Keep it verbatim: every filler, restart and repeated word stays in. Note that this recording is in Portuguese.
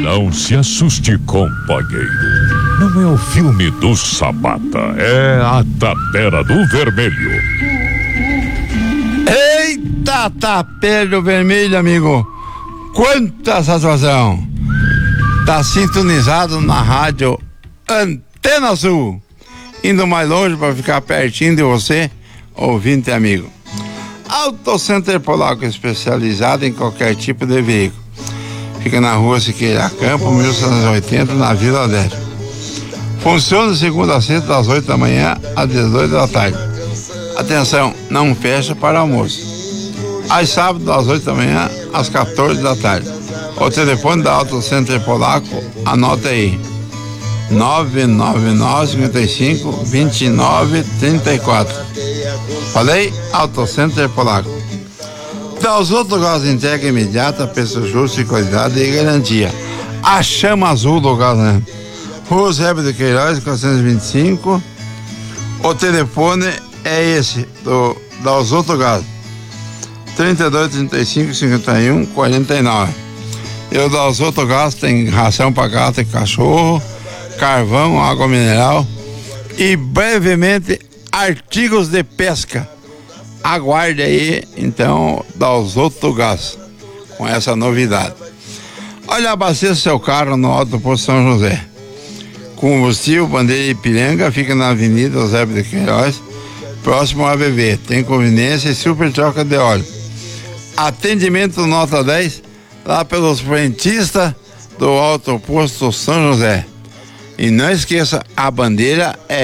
Não se assuste, companheiro. Não é o filme do Sabata, é a Tapera do Vermelho. Eita, Tapera do Vermelho, amigo. Quanta satisfação. Tá sintonizado na rádio Antena Azul. Indo mais longe para ficar pertinho de você, ouvinte amigo. Auto Center Polaco, especializado em qualquer tipo de veículo. Fica na rua Siqueira Campo, mil setecentos e oitenta, na Vila Odete. Funciona de segunda a sexta, das oito da manhã às dezoito da tarde. Atenção, não fecha para almoço. Às sábados, das oito da manhã às quatorze da tarde. O telefone da Auto Center Polaco, anota aí: nove nove nove, cinco cinco, dois nove três quatro. Falei? Auto Center Polaco. Dá os outros gás entrega imediata, preço justo e qualidade e garantia. A chama azul do gás, né? Rua Zé de Queiroz, quatrocentos e vinte e cinco. O telefone é esse, do, da os outros gás: trinta e dois, trinta e cinco, cinquenta e um, quarenta e nove. E o da os outros gás tem ração para gato e cachorro, carvão, água mineral e brevemente artigos de pesca. Aguarde aí, então, dá os outros gás com essa novidade. Olha, abasteça seu carro no Alto Posto São José. Combustível Bandeira Ipiranga fica na Avenida Eusébio de Queiroz, próximo ao A B V. Tem conveniência e super troca de óleo. Atendimento nota dez, lá pelos frentistas do Alto Posto São José. E não esqueça, a bandeira é